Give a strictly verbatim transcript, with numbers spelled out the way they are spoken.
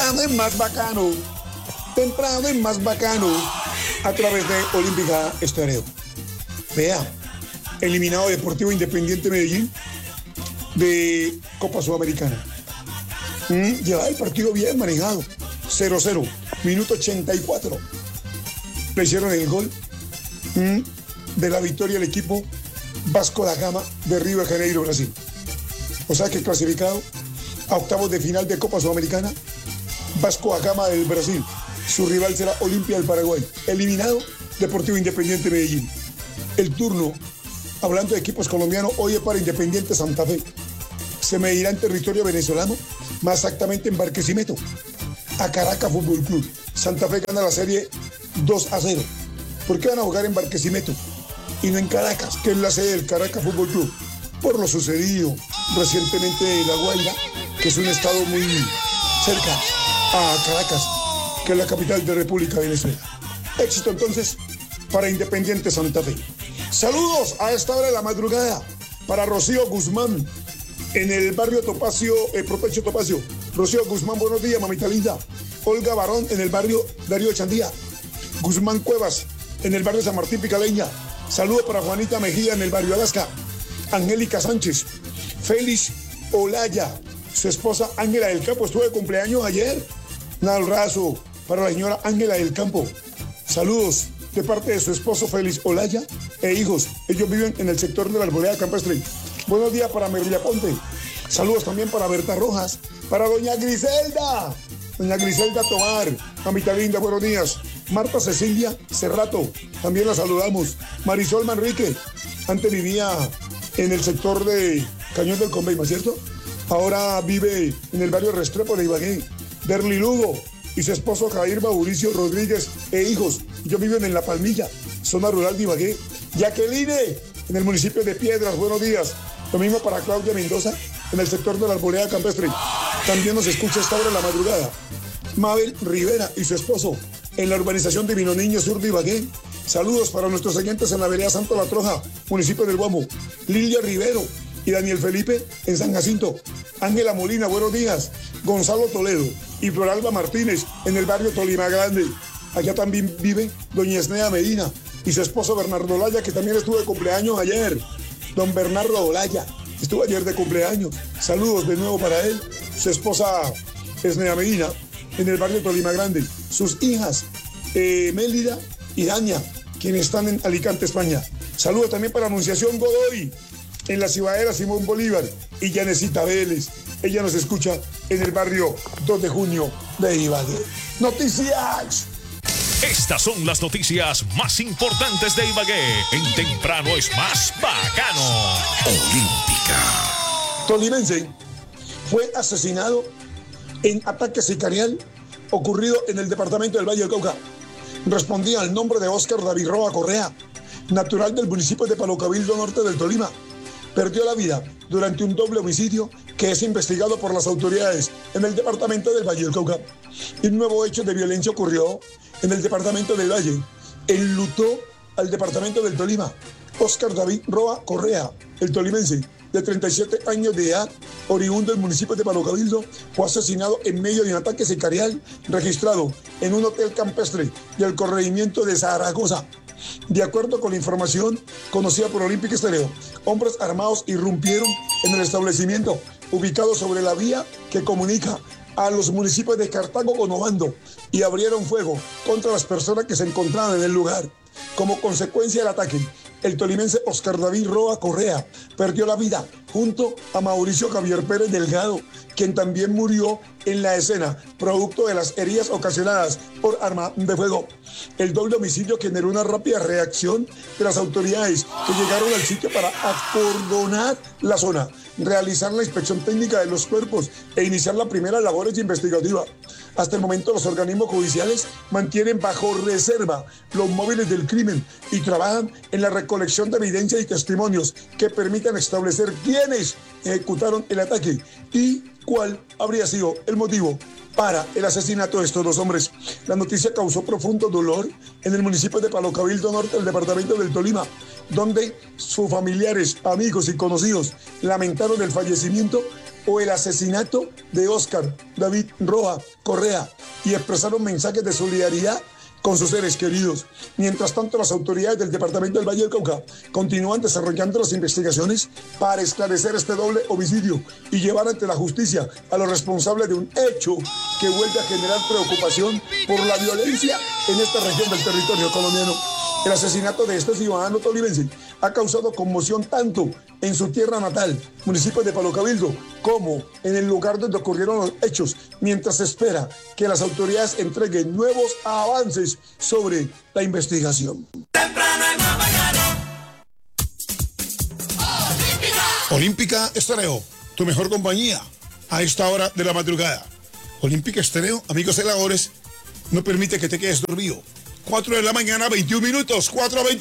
Temprano es más bacano. Temprano es más bacano. A través de Olímpica Estéreo. Vea, eliminado Deportivo Independiente Medellín de Copa Sudamericana. Mm, lleva el partido bien manejado. cero cero. Minuto ochenta y cuatro. Le hicieron el gol mm, de la victoria del equipo Vasco da Gama de Río de Janeiro, Brasil. O sea que clasificado a octavos de final de Copa Sudamericana, Vasco da Gama del Brasil. Su rival será Olimpia del Paraguay. Eliminado Deportivo Independiente Medellín. El turno, hablando de equipos colombianos, hoy es para Independiente Santa Fe. Se medirá en territorio venezolano, más exactamente en Barquisimeto, a Caracas Fútbol Club. Santa Fe gana la serie dos a cero. ¿Por qué van a jugar en Barquisimeto y no en Caracas, que es la sede del Caracas Fútbol Club? Por lo sucedido recientemente en La Guaira, que es un estado muy cerca a Caracas, que es la capital de República de Venezuela. Éxito entonces para Independiente Santa Fe. Saludos a esta hora de la madrugada para Rocío Guzmán en el barrio Topacio, eh, Propecho Topacio. Rocío Guzmán, buenos días, mamita linda. Olga Barón en el barrio Darío Chandía. Guzmán Cuevas en el barrio San Martín Picaleña. Saludos para Juanita Mejía en el barrio Alaska. Angélica Sánchez. Félix Olaya, su esposa Ángela del Campo, estuvo de cumpleaños ayer. Un abrazo para la señora Ángela del Campo. Saludos de parte de su esposo Félix Olaya e hijos. Ellos viven en el sector de la Arboleda Campestre. Buenos días para Merilla Ponte. Saludos también para Berta Rojas, para doña Griselda. Doña Griselda Tomar, mamita linda, buenos días. Marta Cecilia Cerrato, también la saludamos. Marisol Manrique, antes vivía en el sector de Cañón del Conveima, ¿cierto? Ahora vive en el barrio Restrepo de Ibagué. Derly Lugo y su esposo Jair Mauricio Rodríguez e hijos. Ellos viven en La Palmilla, zona rural de Ibagué. Jacqueline, en el municipio de Piedras, buenos días. Lo mismo para Claudia Mendoza, en el sector de la Arboleda Campestre. También nos escucha esta hora en la madrugada. Mabel Rivera y su esposo, en la urbanización Divino Niño Sur de Ibagué. Saludos para nuestros oyentes en la vereda Santo La Troja, municipio del Guamo. Lilia Rivero y Daniel Felipe en San Jacinto. Ángela Molina, buenos días. Gonzalo Toledo y Floralba Martínez en el barrio Tolima Grande. Allá también vive doña Esnea Medina y su esposo Bernardo Olaya, que también estuvo de cumpleaños ayer. Don Bernardo Olaya estuvo ayer de cumpleaños. Saludos de nuevo para él. Su esposa Esnea Medina en el barrio Tolima Grande. Sus hijas eh, Mélida y Dania, quienes están en Alicante, España. Saludos también para Anunciación Godoy en la Ciudadela Simón Bolívar y Yanecita Vélez. Ella nos escucha en el barrio dos de junio de Ibagué. Noticias. Estas son las noticias más importantes de Ibagué. En Temprano es más bacano. Olímpica. Tolimense fue asesinado en ataque sicarial ocurrido en el departamento del Valle del Cauca. Respondía al nombre de Óscar David Roa Correa, natural del municipio de Palo Cabildo Norte del Tolima. Perdió la vida durante un doble homicidio que es investigado por las autoridades en el departamento del Valle del Cauca. Un nuevo hecho de violencia ocurrió en el departamento del Valle. Enlutó al departamento del Tolima. Óscar David Roa Correa, el tolimense, de treinta y siete años de edad, oriundo del municipio de Palo Cabildo, fue asesinado en medio de un ataque sicarial registrado en un hotel campestre del corregimiento de Zaragoza. De acuerdo con la información conocida por Olímpica Estéreo, hombres armados irrumpieron en el establecimiento ubicado sobre la vía que comunica a los municipios de Cartago con Obando y abrieron fuego contra las personas que se encontraban en el lugar. Como consecuencia del ataque, el tolimense Óscar David Roa Correa perdió la vida junto a Mauricio Javier Pérez Delgado, quien también murió en la escena, producto de las heridas ocasionadas por arma de fuego. El doble homicidio generó una rápida reacción de las autoridades que llegaron al sitio para acordonar la zona, realizar la inspección técnica de los cuerpos e iniciar las primeras labores investigativas. Hasta el momento, los organismos judiciales mantienen bajo reserva los móviles del crimen y trabajan en la recolección de evidencia y testimonios que permitan establecer quiénes ejecutaron el ataque y cuál habría sido el motivo para el asesinato de estos dos hombres. La noticia causó profundo dolor en el municipio de Palo Cabildo Norte del departamento del Tolima, donde sus familiares, amigos y conocidos lamentaron el fallecimiento o el asesinato de Oscar David Roa Correa y expresaron mensajes de solidaridad con sus seres queridos. Mientras tanto, las autoridades del departamento del Valle del Cauca continúan desarrollando las investigaciones para esclarecer este doble homicidio y llevar ante la justicia a los responsables de un hecho que vuelve a generar preocupación por la violencia en esta región del territorio colombiano. El asesinato de este ciudadano tolimense ha causado conmoción tanto en su tierra natal, municipio de Palo Cabildo, como en el lugar donde ocurrieron los hechos, mientras se espera que las autoridades entreguen nuevos avances sobre la investigación. Temprano en la mañana. Olímpica Estéreo, tu mejor compañía a esta hora de la madrugada. Olímpica Estéreo, amigos celadores, no permite que te quedes dormido. cuatro de la mañana, veintiún minutos, cuatro a veintiún.